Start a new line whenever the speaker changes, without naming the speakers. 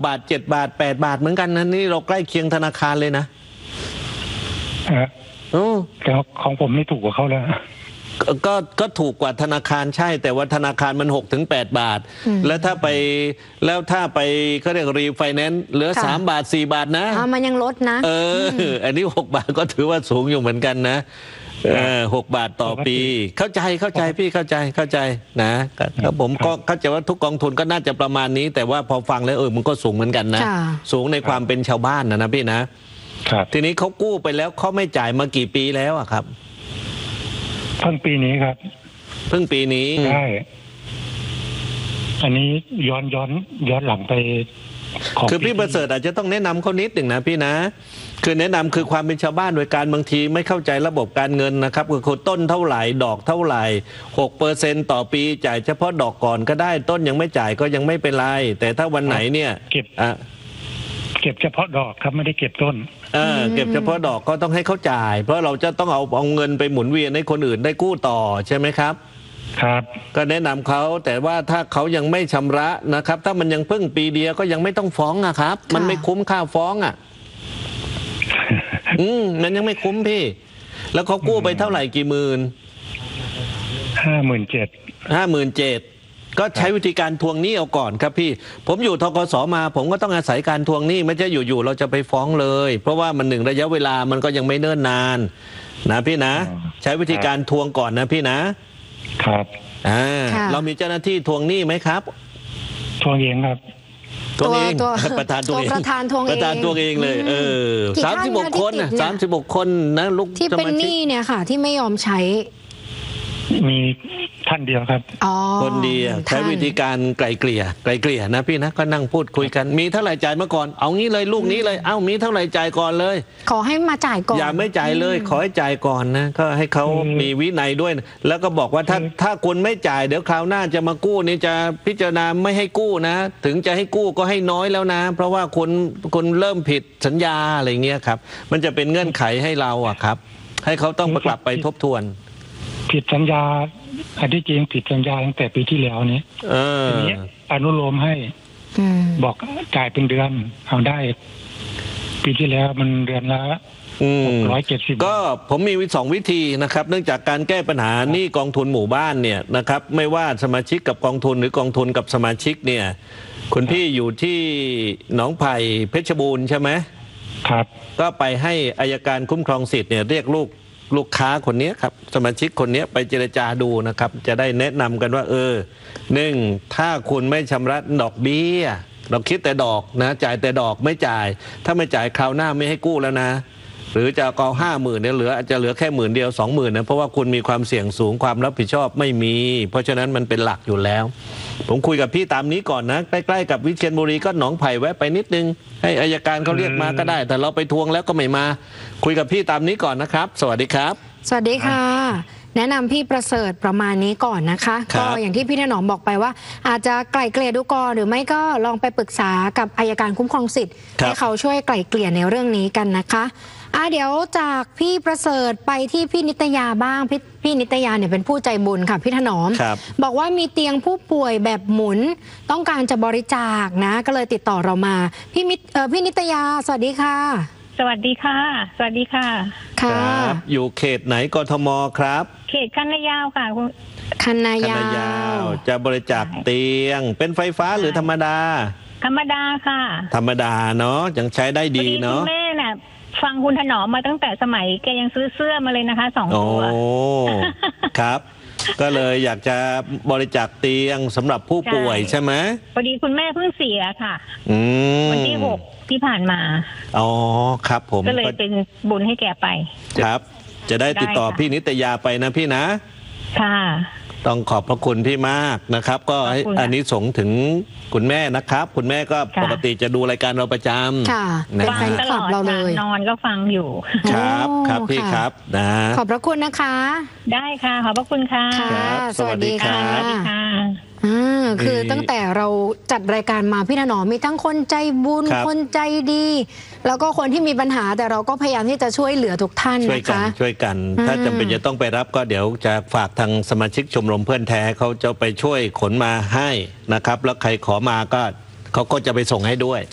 บาท7 บาท8 บาทเหมือนกันนะนี่เราใกล้เคียงธนาคารเลยนะ
แต่ของผมไม่ถูกกว่าเขาแล้ว
ก็ถูกกว่าธนาคารใช่แต่ว่าธนาคารมัน6 ถึง 8 บาทแล้วถ้าไปเขาเรียกรีไฟแนนซ์เหลือ3 บาท4 บาทนะ
มันยังลดนะ
อันนี้6 บาทก็ถือว่าสูงอยู่เหมือนกันนะ6 บาทต่อปีเข้าใจพี่เข้าใจนะครับผมก็เข้าใจว่าทุกกองทุนก็น่าจะประมาณนี้แต่ว่าพอฟังแล้วมันก็สูงเหมือนกันนะสูงในความเป็นชาวบ้านนะพี่นะทีนี้เขากู้ไปแล้วเขาไม่จ่ายมากี่ปีแล้วอะครับ
เพิ่งปีนี้ครับ
เพิ่งปีนี้
ใช่อันนี้ย้อนหลังไป
คือพี่ประเสริฐอาจจะต้องแนะนำเขานิดหนึ่งนะพี่นะคือแนะนำคือความเป็นชาวบ้านโดยการบางทีไม่เข้าใจระบบการเงินนะครับคือต้นเท่าไหร่ดอกเท่าไหร่6%ต่อปีจ่ายเฉพาะดอกก่อนก็ได้ต้นยังไม่จ่ายก็ยังไม่เป็นไรแต่ถ้าวันไหนเนี่ย
เก็บเฉพาะดอกครับไม่ได้เก็บต้น
เก็บเฉพาะดอกก็ต้องให้เขาจ่ายเพราะเราจะต้องเอาเงินไปหมุนเวียนให้คนอื่นได้กู้ต่อใช่ไหมครับ
ครับ
ก็แนะนำเขาแต่ว่าถ้าเขายังไม่ชำระนะครับถ้ามันยังเพิ่งปีเดียวก็ยังไม่ต้องฟ้องอะครับมันไม่คุ้มค่าฟ้องอะมันยังไม่คุ้มพี่แล้วเขากู้ไปเท่าไหร่กี่หมื่น
57,000
ก็ใช้วิธีการทวงหนี้เอาก่อนครับพี่ผมอยู่ธกส.มาผมก็ต้องอาศัยการทวงหนี้ไม่ใช่อยู่ๆเราจะไปฟ้องเลยเพราะว่ามันระยะเวลามันก็ยังไม่เนิ่นนานนะพี่นะใช้วิธีการทวงก่อนนะพี่นะครับเรามีเจ้าหน้าที่ทวงหนี้ไหมครับ
ทวงเองครับ
ตัวเองประธานตัวเอง
ประธานทวง
เองเลย36 คน36 คนนะลูก
ที่เป็นหนี้เนี่ยค่ะที่ไม่ยอมใช้
มีท่านเดียวครับ
คนเดียวใช้วิธีการไกลเกลี่ยนะพี่นะก็นั่งพูดคุยกันมีเท่าไหร่จ่ายมาก่อนเอางี้เลยลูกนี้เลยมีเท่าไหร่จ่ายก่อนเลย
ขอให้มาจ่ายก่อน
อย่าไม่จ่ายเลยขอให้จ่ายก่อนนะก็ให้เขามีวินัยด้วยแล้วก็บอกว่าถ้าคุณไม่จ่ายเดี๋ยวคราวหน้าจะมากู้นี่จะพิจารณาไม่ให้กู้นะถึงจะให้กู้ก็ให้น้อยแล้วนะเพราะว่าคุณเริ่มผิดสัญญาอะไรเงี้ยครับมันจะเป็นเงื่อนไขให้เราอะครับให้เขาต้องกลับไปทบทวน
ผิดสัญญาอันที่จริงผิดสัญญาตั้งแต่ปีที่แล้วนี้ทีนี้อนุโลมให้บอกจ่ายเป็นเดือนเอาได้ปีที่แล้วมันเดือนละ670
ก็ผมมี2 วิธีนะครับเนื่องจากการแก้ปัญหาหนี้กองทุนหมู่บ้านเนี่ยนะครับไม่ว่าสมาชิกกับกองทุนหรือกองทุนกับสมาชิกเนี่ยคุณพี่อยู่ที่หนองไผ่เพชรบูรณ์ใช่ไหม
ครับ
ก็ไปให้อัยการคุ้มครองสิทธิ์เนี่ยเรียกลูกค้าคนนี้ครับสมาชิกคนนี้ไปเจรจาดูนะครับจะได้แนะนำกันว่า1ถ้าคุณไม่ชำระดอกเบี้ยเราคิดแต่ดอกนะจ่ายแต่ดอกไม่จ่ายถ้าไม่จ่ายคราวหน้าไม่ให้กู้แล้วนะหรือจะเอา50,000เนี่ยอาจจะเหลือแค่10,000 เดียว 20,000นะเพราะว่าคุณมีความเสี่ยงสูงความรับผิดชอบไม่มีเพราะฉะนั้นมันเป็นหลักอยู่แล้วผมคุยกับพี่ตามนี้ก่อนนะใกล้ๆกับวิเชียรบุรีก็หนองไผ่แวะไปนิดนึงให้อัยการเขาเรียกมาก็ได้แต่เราไปทวงแล้วก็ไม่มาคุยกับพี่ตามนี้ก่อนนะครับสวัสดีครับ
สวัสดีค่ะแนะนำพี่ประเสริฐประมาณนี้ก่อนนะคะก็อย่างที่พี่ถนอมบอกไปว่าอาจจะไกล่เกลี่ยดูก่อนหรือไม่ก็ลองไปปรึกษากับอัยการคุ้มครองสิทธิ์ให้เขาช่วยไกล่เกลี่ยในเรื่องนี้กันนะคะเดี๋ยวจากพี่ประเสริฐไปที่พี่นิตยาบ้างพี่นิตยาเนี่ยเป็นผู้ใจบุญค่ะพี่ถนอมบอกว่ามีเตียงผู้ป่วยแบบหมุนต้องการจะบริจาคนะก็เลยติดต่อเรามาพี่นิตยาสวัสดีค่ะ
สวัสดีค่ะสวัสดีค่ะ
ครับอยู่เขตไหนกทมครับ
เขตคันนายาวค่ะ
คันนายาว
จะบริจาคเตียงเป็นไฟฟ้าหรือธรรมดา
ธรรมดาค่ะ
ธรรมดาเนาะยังใช้ได้ดีเนาะ
คุณแม่น่ะฟังคุณถนอมมาตั้งแต่สมัยแกยังซื้อเสื้อมาเลยนะคะ2 ตัว
ครับก็เลยอยากจะบริจาคเตียงสำหรับผู้ป่วยใช่ไหม
พอดีคุณแม่เพิ่งเสียค่ะวันที่6ที่ผ่านมา
ครับผม
ก็เลยเป็นบุญให้แกไป
ครับจะได้ติดต่อพี่นิตยาไปนะพี่นะ
ค่ะ
ต้องขอบพระคุณพี่มากนะครับก็อันนี้ส่งถึงคุณแม่นะครับคุณแม่ก็ปกติจะดูรายการเราประจ
ำค่ะเป็นแฟนคลับเราเลย
นอนก็ฟังอยู่
ครับพี่ครับนะ
ขอบพระคุณนะคะ
ได้ค่ะขอบพระคุณค่ะ
สวัสดีค่ะคือตั้งแต่เราจัดรายการมาพี่ถนอมมีทั้งคนใจบุญคนใจดีแล้วก็คนที่มีปัญหาแต่เราก็พยายามที่จะช่วยเหลือทุกท่านนะคะ
ช่วยกันถ้าจำเป็นจะต้องไปรับก็เดี๋ยวจะฝากทางสมาชิกชมรมเพื่อนแท้เขาจะไปช่วยขนมาให้นะครับแล้วใครขอมาก็เขาก็จะไปส่งให้ด้วย